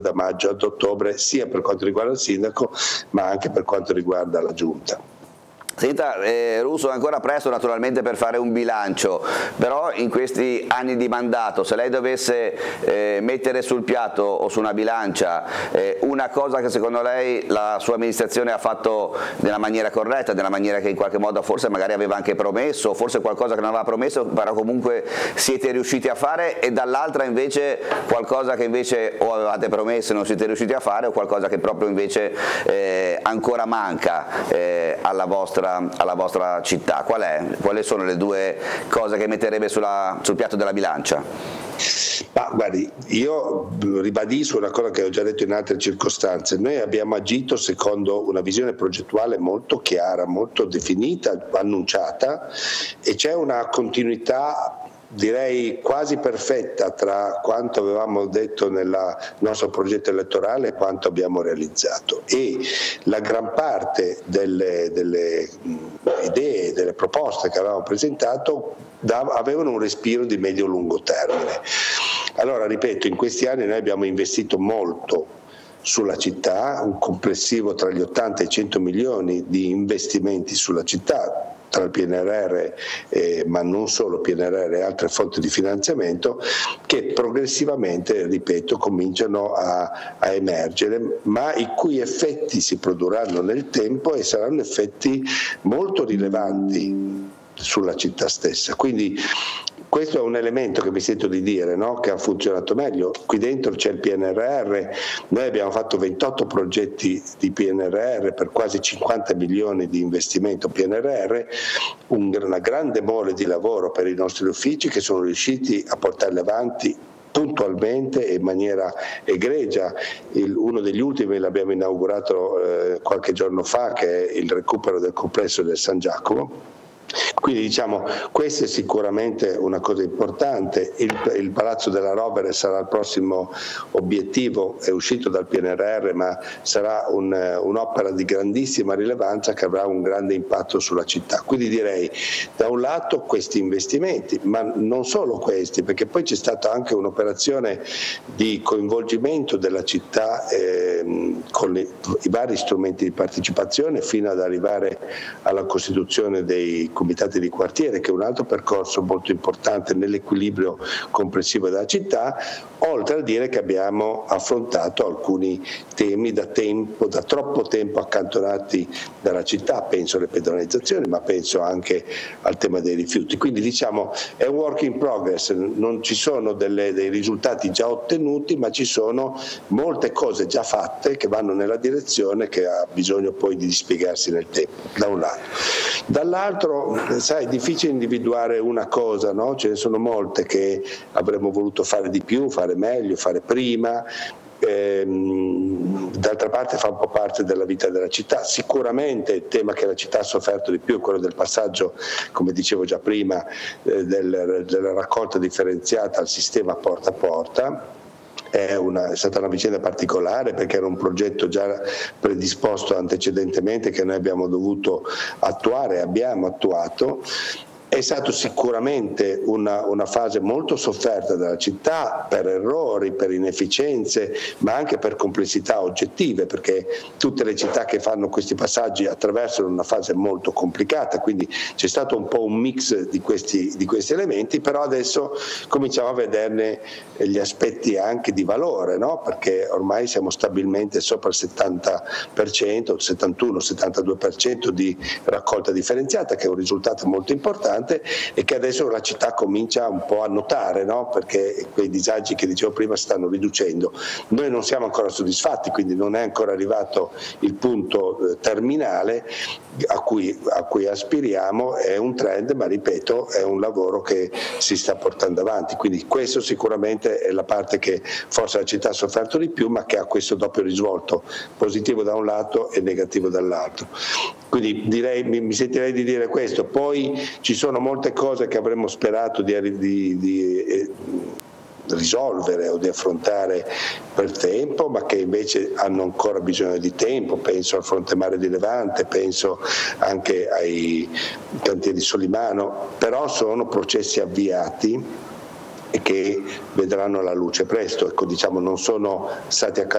da maggio ad ottobre, sia per quanto riguarda il sindaco ma anche per quanto riguarda la giunta. Senta, Russo, è ancora presto naturalmente per fare un bilancio, però in questi anni di mandato, se lei dovesse mettere sul piatto o su una bilancia una cosa che secondo lei la sua amministrazione ha fatto nella maniera corretta, nella maniera che in qualche modo forse magari aveva anche promesso, forse qualcosa che non aveva promesso, però comunque siete riusciti a fare, e dall'altra invece qualcosa che invece o avevate promesso e non siete riusciti a fare, o qualcosa che proprio invece ancora manca alla vostra città. Quali sono le due cose che metterebbe sul piatto della bilancia? Ma guardi, io ribadisco una cosa che ho già detto in altre circostanze: noi abbiamo agito secondo una visione progettuale molto chiara, molto definita, annunciata, e c'è una continuità direi quasi perfetta tra quanto avevamo detto nel nostro progetto elettorale e quanto abbiamo realizzato, e la gran parte delle idee, delle proposte che avevamo presentato avevano un respiro di medio-lungo termine. Allora, ripeto, in questi anni noi abbiamo investito molto sulla città, un complessivo tra gli 80 e i 100 milioni di investimenti sulla città, tra il PNRR ma non solo PNRR e altre fonti di finanziamento, che progressivamente, ripeto, cominciano a emergere, ma i cui effetti si produrranno nel tempo e saranno effetti molto rilevanti sulla città stessa. Quindi questo è un elemento che mi sento di dire, no? Che ha funzionato meglio. Qui dentro c'è il PNRR, noi abbiamo fatto 28 progetti di PNRR per quasi 50 milioni di investimento PNRR, una grande mole di lavoro per i nostri uffici che sono riusciti a portarli avanti puntualmente e in maniera egregia. Uno degli ultimi l'abbiamo inaugurato qualche giorno fa, che è il recupero del complesso del San Giacomo. Quindi diciamo, questa è sicuramente una cosa importante. Il Palazzo della Rovere sarà il prossimo obiettivo, è uscito dal PNRR, ma sarà un'opera di grandissima rilevanza che avrà un grande impatto sulla città. Quindi direi, da un lato questi investimenti, ma non solo questi, perché poi c'è stata anche un'operazione di coinvolgimento della città con i vari strumenti di partecipazione, fino ad arrivare alla costituzione dei comitati di quartiere, che è un altro percorso molto importante nell'equilibrio complessivo della città, oltre a dire che abbiamo affrontato alcuni temi da troppo tempo accantonati dalla città, penso alle pedonalizzazioni, ma penso anche al tema dei rifiuti. Quindi diciamo è un work in progress, non ci sono dei risultati già ottenuti, ma ci sono molte cose già fatte che vanno nella direzione che ha bisogno poi di dispiegarsi nel tempo, da un lato. Dall'altro, sai, è difficile individuare una cosa, no? Ce ne sono molte che avremmo voluto fare di più, fare meglio, fare prima. D'altra parte fa un po' parte della vita della città. Sicuramente il tema che la città ha sofferto di più è quello del passaggio, come dicevo già prima, della raccolta differenziata al sistema porta a porta. È stata una vicenda particolare, perché era un progetto già predisposto antecedentemente che noi abbiamo dovuto attuare, abbiamo attuato. È stato sicuramente una fase molto sofferta dalla città per errori, per inefficienze, ma anche per complessità oggettive, perché tutte le città che fanno questi passaggi attraversano una fase molto complicata, quindi c'è stato un po' un mix di questi elementi, però adesso cominciamo a vederne gli aspetti anche di valore, no? Perché ormai siamo stabilmente sopra il 70%, 71-72% di raccolta differenziata, che è un risultato molto importante e che adesso la città comincia un po' a notare, no? Perché quei disagi che dicevo prima si stanno riducendo. Noi non siamo ancora soddisfatti, quindi non è ancora arrivato il punto terminale a cui aspiriamo. È un trend, ma ripeto, è un lavoro che si sta portando avanti, quindi questo sicuramente è la parte che forse la città ha sofferto di più, ma che ha questo doppio risvolto, positivo da un lato e negativo dall'altro. Quindi mi sentirei di dire questo. Poi ci sono molte cose che avremmo sperato di risolvere o di affrontare per tempo, ma che invece hanno ancora bisogno di tempo. Penso al Fronte Mare di Levante, penso anche ai cantieri Solimano, però sono processi avviati e che vedranno la luce presto. Ecco, diciamo, non sono stati